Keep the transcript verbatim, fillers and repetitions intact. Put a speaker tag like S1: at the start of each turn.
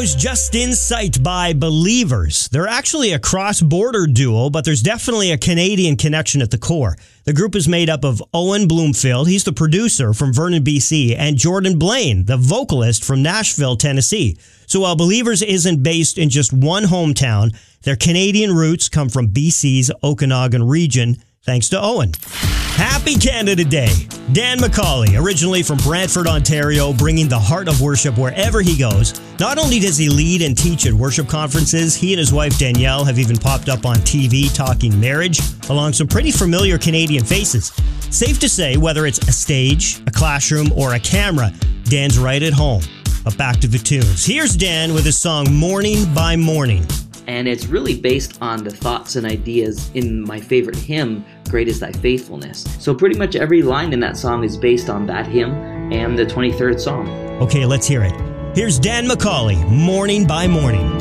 S1: Was Just in Sight by Believers. They're actually a cross-border duo, but there's definitely a Canadian connection at the core. The group is made up of Owen Bloomfield, he's the producer from Vernon, B C, and Jordan Blaine, the vocalist from Nashville, Tennessee. So while Believers isn't based in just one hometown, their Canadian roots come from B C's Okanagan region, thanks to Owen. Happy Canada Day! Dan McCauley, originally from Brantford, Ontario, bringing the heart of worship wherever he goes. Not only does he lead and teach at worship conferences, he and his wife Danielle have even popped up on T V talking marriage, along some pretty familiar Canadian faces. Safe to say, whether it's a stage, a classroom, or a camera, Dan's right at home. But back to the tunes. Here's Dan with his song Morning by Morning.
S2: And it's really based on the thoughts and ideas in my favorite hymn, Great is Thy Faithfulness. So pretty much every line in that song is based on that hymn and the twenty-third Psalm.
S1: Okay, let's hear it. Here's Dan McCauley, Morning by Morning.